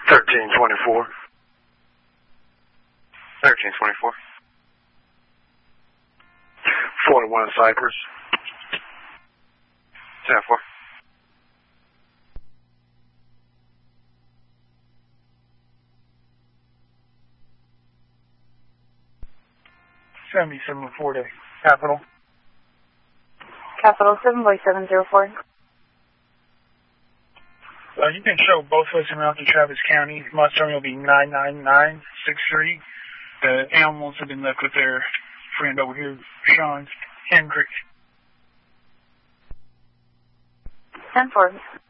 1324. 1324. 41 Cypress. 10-4. to Capital. Capital 7 by 704. You can show both ways around to Travis County. Mustang will be 99963. The animals have been left with their friend over here, Sean Hendrick. 10-4.